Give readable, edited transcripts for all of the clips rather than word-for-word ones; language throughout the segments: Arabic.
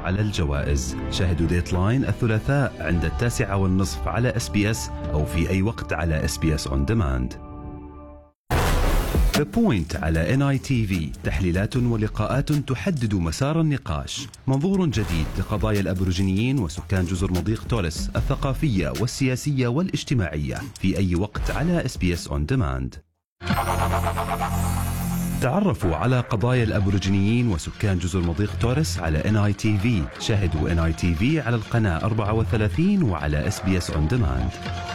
على الجوائز. شاهدوا ديدلاين الثلاثاء عند 9:30 على SBS أو في أي وقت على SBS On Demand. The Point على NITV، تحليلات ولقاءات تحدد مسار النقاش، منظور جديد لقضايا الأبورجينيين وسكان جزر مضيق توريس الثقافية والسياسية والاجتماعية في أي وقت على SBS On Demand. تعرفوا على قضايا الأبورجينيين وسكان جزر مضيق توريس على NITV. شاهدوا NITV على القناة 34 وعلى SBS On Demand.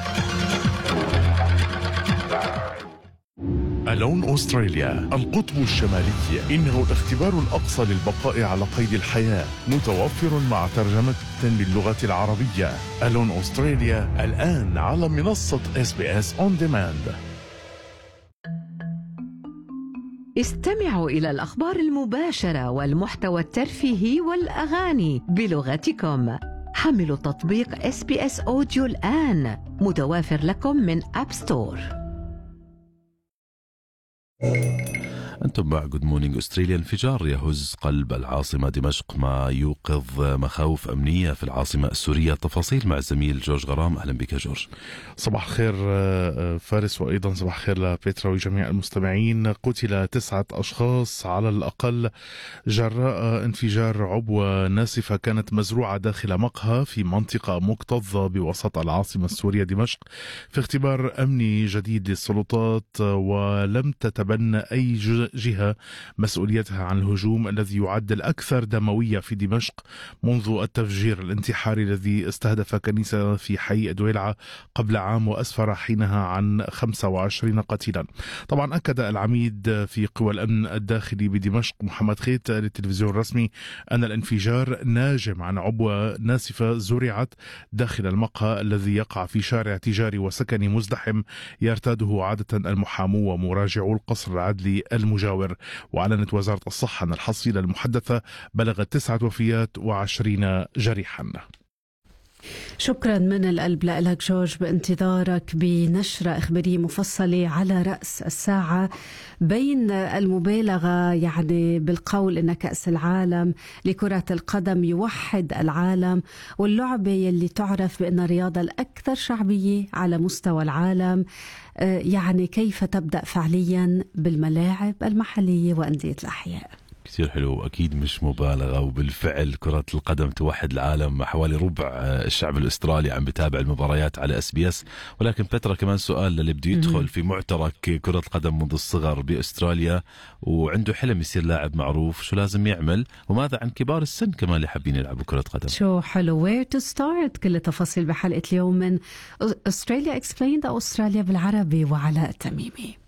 ألون أستراليا، القطب الشمالي، إنه الاختبار الأقصى للبقاء على قيد الحياة، متوفر مع ترجمة باللغة العربية. ألون أستراليا الآن على منصة SBS On Demand. استمعوا إلى الأخبار المباشرة والمحتوى الترفيهي والأغاني بلغتكم. حملوا تطبيق SBS Audio الآن، متوافر لكم من أب ستور. أنتم مع جود مورنينج أستراليا. انفجار يهز قلب العاصمة دمشق ما يوقظ مخاوف أمنية في العاصمة السورية. تفاصيل مع الزميل جورج غرام. أهلا بك جورج. صباح الخير فارس، وأيضا صباح الخير لبيترا وجميع المستمعين. قتل 9 أشخاص على الأقل جراء انفجار عبوة ناسفة كانت مزروعة داخل مقهى في منطقة مكتظة بوسط العاصمة السورية دمشق في اختبار أمني جديد للسلطات، ولم تتبنى أي جهة مسؤوليتها عن الهجوم الذي يعد الأكثر دموية في دمشق منذ التفجير الانتحاري الذي استهدف كنيسة في حي دويلعة قبل عام وأسفر حينها عن 25 قتيلا. طبعا أكد العميد في قوى الأمن الداخلي بدمشق محمد خيت للتلفزيون الرسمي أن الانفجار ناجم عن عبوة ناسفة زرعت داخل المقهى الذي يقع في شارع تجاري وسكني مزدحم يرتاده عادة المحامو ومراجعو القصر العدلي المجاور. وأعلنت وزارة الصحة أن الحصيلة المحدثة بلغت 9 وفيات و20 جريحا. شكرا من القلب لك جورج، بانتظارك بنشرة إخبارية مفصلة على رأس الساعة بين المبالغة يعني بالقول أن كأس العالم لكرة القدم يوحد العالم، واللعبة يلي تعرف بأن الرياضة الأكثر شعبية على مستوى العالم يعني كيف تبدأ فعليا بالملاعب المحلية وأندية الأحياء. كثير حلو، أكيد مش مبالغة، وبالفعل كرة القدم توحد العالم. حوالي ربع الشعب الأسترالي عم بتابع المباريات على SBS. ولكن بترا كمان سؤال للي بده يدخل في معترك كرة القدم منذ الصغر بأستراليا وعنده حلم يصير لاعب معروف، شو لازم يعمل؟ وماذا عن كبار السن كمان اللي حابين يلعبوا كرة قدم؟ شو حلو. Where to start؟ كل التفاصيل بحلقة اليوم من أستراليا Explained أو أستراليا بالعربي وعلاء التميمي.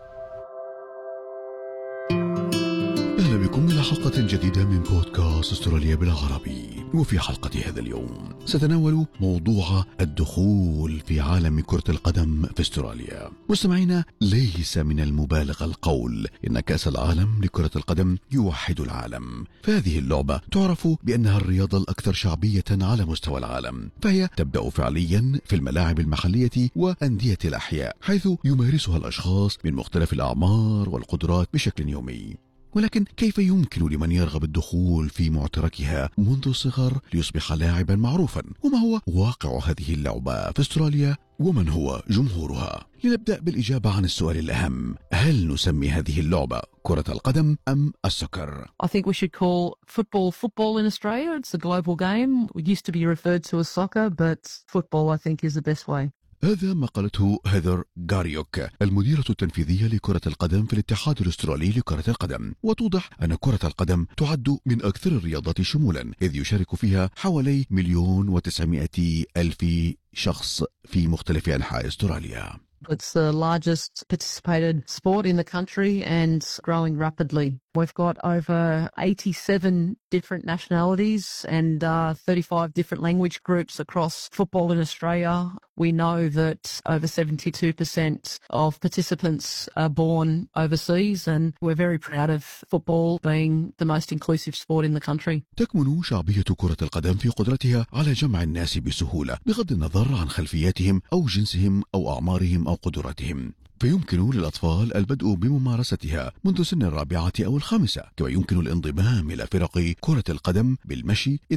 أهلا بكم إلى حلقة جديدة من بودكاست أستراليا بالعربي. وفي حلقة هذا اليوم سنتناول موضوع الدخول في عالم كرة القدم في أستراليا. مستمعينا، ليس من المبالغة القول إن كأس العالم لكرة القدم يوحد العالم، فهذه اللعبة تعرف بأنها الرياضة الأكثر شعبية على مستوى العالم، فهي تبدأ فعليا في الملاعب المحلية وأندية الأحياء، حيث يمارسها الأشخاص من مختلف الأعمار والقدرات بشكل يومي. ولكن كيف يمكن لمن يرغب الدخول في معتركها منذ الصغر ليصبح لاعبا معروفا؟ وما هو واقع هذه اللعبة في أستراليا؟ ومن هو جمهورها؟ لنبدأ بالإجابة عن السؤال الأهم: هل نسمي هذه اللعبة كرة القدم أم السكر؟ I think we should call football in Australia. It's a global game. It used to be referred to as soccer, but football I think is the best way. هذا ما قالته هيذر غاريوك المديرة التنفيذية لكرة القدم في الاتحاد الأسترالي لكرة القدم، وتوضح أن كرة القدم تعد من أكثر الرياضات شمولا، إذ يشارك فيها حوالي 1,900,000 شخص في مختلف أنحاء أستراليا. It's the largest participated sport in the country and growing rapidly. We've got over 87 different nationalities and 35 different language groups across football in Australia. We know that over 72% of participants are born overseas, and we're very proud of football being the most inclusive sport in the country. تكمن شعبية كرة القدم في قدرتها على جمع الناس بسهولة بغض النظر عن خلفياتهم أو جنسهم أو أعمارهم أو قدراتهم، فيمكن للأطفال البدء بممارستها منذ سن 4 أو 5، كما يمكن الانضمام إلى فرق كرة القدم بالمشي